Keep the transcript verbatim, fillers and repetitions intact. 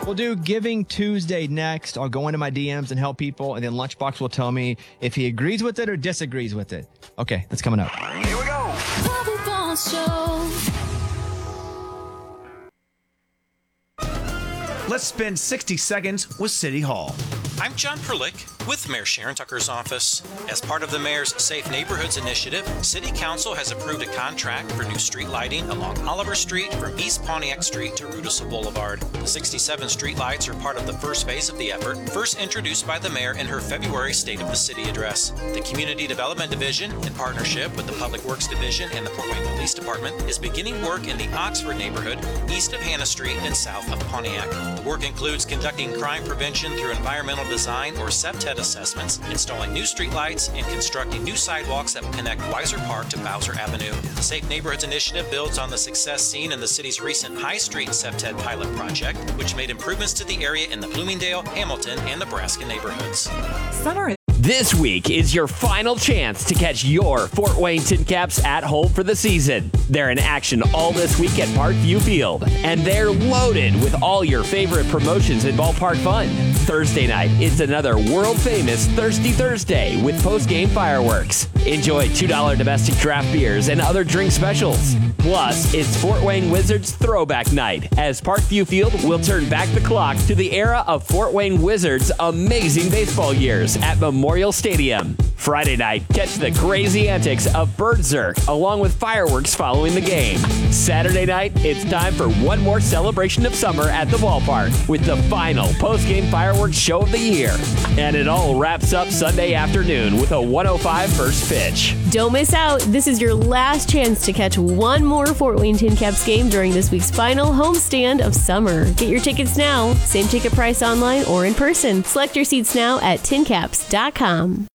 We'll do Giving Tuesday next. I'll go into my D Ms and help people, and then Lunchbox will tell me if he agrees with it or disagrees with it. Okay, that's coming up. Here we go. Bobby Bones Show. Let's spend sixty seconds with City Hall. I'm John Perlick with Mayor Sharon Tucker's office. As part of the Mayor's Safe Neighborhoods Initiative, City Council has approved a contract for new street lighting along Oliver Street from East Pontiac Street to Rudisil Boulevard. The sixty-seven street lights are part of the first phase of the effort, first introduced by the Mayor in her February State of the City address. The Community Development Division, in partnership with the Public Works Division and the Fort Wayne Police Department, is beginning work in the Oxford neighborhood, east of Hannah Street and south of Pontiac. The work includes conducting crime prevention through environmental design or S E P T E D assessments, installing new streetlights, and constructing new sidewalks that will connect Weiser Park to Bowser Avenue. The Safe Neighborhoods Initiative builds on the success seen in the city's recent High Street S E P T E D pilot project, which made improvements to the area in the Bloomingdale, Hamilton, and Nebraska neighborhoods. Summer. This week is your final chance to catch your Fort Wayne Tin Caps at home for the season. They're in action all this week at Parkview Field, and they're loaded with all your favorite promotions and ballpark fun. Thursday night is another world-famous Thirsty Thursday with post-game fireworks. Enjoy two dollars domestic draft beers and other drink specials. Plus, it's Fort Wayne Wizards Throwback Night, as Parkview Field will turn back the clock to the era of Fort Wayne Wizards' amazing baseball years at Memorial Stadium. Friday night, catch the crazy antics of Birdzerk along with fireworks following the game. Saturday night, it's time for one more celebration of summer at the ballpark with the final post-game fireworks show of the year. And it all wraps up Sunday afternoon with a one oh five first pitch. Don't miss out. This is your last chance to catch one more Fort Wayne Tin Caps game during this week's final homestand of summer. Get your tickets now. Same ticket price online or in person. Select your seats now at tin caps dot com.